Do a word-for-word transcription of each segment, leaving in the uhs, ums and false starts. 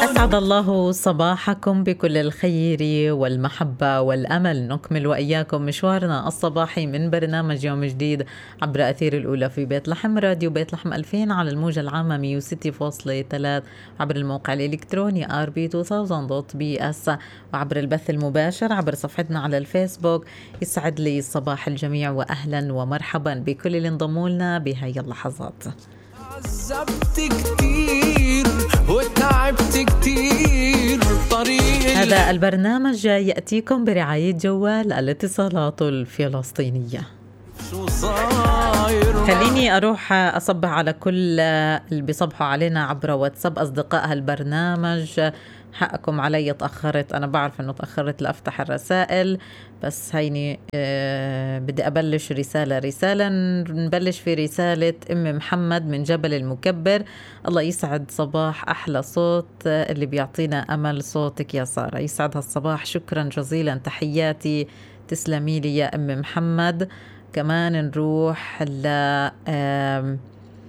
أسعد الله صباحكم بكل الخير والمحبة والأمل. نكمل وإياكم مشوارنا الصباحي من برنامج يوم جديد عبر أثير الأولى في بيت لحم، راديو بيت لحم ألفين على الموجة العامة مية وستة فاصلة ثلاثة، عبر الموقع الإلكتروني آر بي ألفين دوت بي إس، وعبر البث المباشر عبر صفحتنا على الفيسبوك. يسعد لي صباح الجميع وأهلا ومرحبا بكل اللي انضموا لنا بهاي اللحظات. عذبت كتير وتعبت كتير طريق. هذا البرنامج يأتيكم برعاية جوال الاتصالات الفلسطينية. شو صاير؟ خليني أروح أصبح على كل اللي بيصبحوا علينا عبر واتساب أصدقاء هالبرنامج. حقكم علي، تأخرت، أنا بعرف أنه تأخرت لأفتح الرسائل، بس هيني أه بدي أبلش رسالة رسالة. نبلش في رسالة أم محمد من جبل المكبر. الله يسعد صباح أحلى صوت اللي بيعطينا أمل، صوتك يا سارة. يسعد هالصباح، شكرا جزيلا، تحياتي، تسلمي لي يا أم محمد. كمان نروح ل آه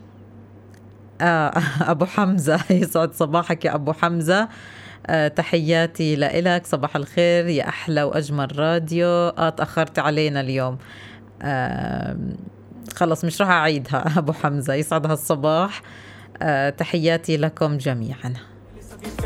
أبو حمزة. يسعد صباحك يا أبو حمزة، أه تحياتي لإلك، صباح الخير يا أحلى وأجمل راديو. آه تأخرت علينا اليوم، أه خلص مش راح أعيدها. أبو حمزة يسعد هالصباح، أه تحياتي لكم جميعا.